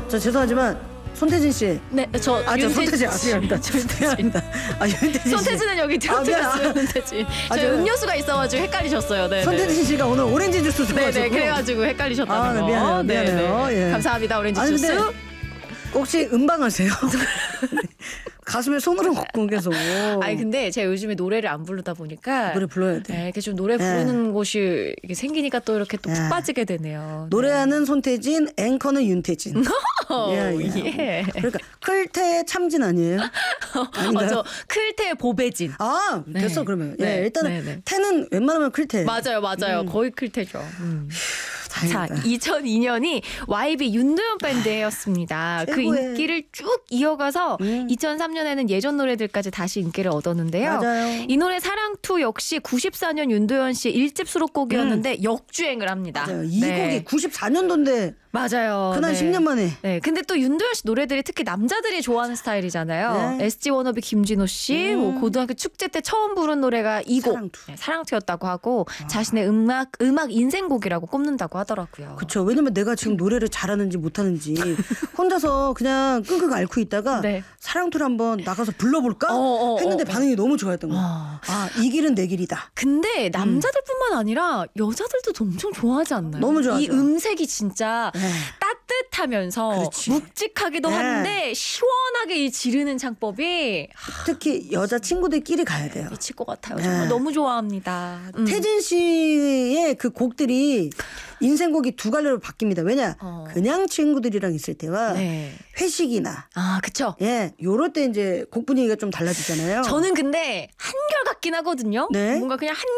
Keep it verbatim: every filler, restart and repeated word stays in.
저 죄송하지만 손태진 씨. 네, 저 아, 저 손태진. 아, 미안합니다. 미안합니다. 아, 윤태진 씨. 손태진은 여기 아, 미안. 들어갔어요. 손태진. 아, 저 저- 음료수가 있어가지고 헷갈리셨어요. 네. 손태진 씨가 오늘 오렌지 주스 줘가지고. 네네, 그래가지고 헷갈리셨다는 아, 네, 거. 미안해요, 미안해요. 네네. 예. 감사합니다, 오렌지 아니, 주스. 근데 혹시 음방하세요? 가슴에 손으로 걷고 계속. 아니 근데 제가 요즘에 노래를 안 부르다 보니까 노래 불러야 돼. 네, 이렇게 좀 노래 부르는 곳이 이게 생기니까 또 이렇게 또 푹 예. 빠지게 되네요. 노래하는 손태진, 앵커는 윤태진. 어, 예, 예. 예. 그러니까 클태 참진 아니에요? 아닌가요? 어, 저 클테 보배진. 아, 됐어 네. 그러면. 네. 예, 일단은 네, 네. 태는 웬만하면 클태. 맞아요, 맞아요. 거의 클테죠. 음. 자, 다행이다. 이천이 년이 와이비 윤도현 밴드였습니다. 그 최고의. 인기를 쭉 이어가서 음. 이천삼 년에는 예전 노래들까지 다시 인기를 얻었는데요. 맞아요. 이 노래 사랑투 역시 구십사 년 윤도현 씨의 일 집 수록곡이었는데 역주행을 합니다. 음. 맞아요. 이 네. 곡이 구십사 년도인데 맞아요. 그날 네. 십 년 만에. 네, 근데 또 윤도현 씨 노래들이 특히 남자들이 좋아하는 스타일이잖아요. 네. 에스지 워너비 김진호 씨, 음. 뭐 고등학교 축제 때 처음 부른 노래가 이 곡 사랑투. 네, 사랑투였다고 하고 자신의 음악 음악 인생곡이라고 꼽는다고 하더라고요. 그렇죠. 왜냐면 내가 지금 노래를 잘하는지 못하는지 혼자서 그냥 끙끙 앓고 있다가 네. 사랑투를 한번 나가서 불러볼까 어, 어, 했는데 어, 어. 반응이 너무 좋아했던 거야. 아. 아, 이 길은 내 길이다. 근데 남자들뿐만 아니라 여자들도 엄청 좋아하지 않나요? 너무 좋아하죠. 이 음색이 진짜 네. 따뜻하면서 그렇지. 묵직하기도 네. 한데 시원하게 이 지르는 창법이 특히 여자 친구들끼리 가야 돼요. 미칠 것 같아요. 네. 정말 너무 좋아합니다. 음. 태진 씨의 그 곡들이 인생곡이 두 갈래로 바뀝니다. 왜냐? 어. 그냥 친구들이랑 있을 때와 네. 회식이나 아, 그쵸. 예, 요럴 때 이제 곡 분위기가 좀 달라지잖아요. 저는 근데 한결같긴 하거든요. 네. 뭔가 그냥 한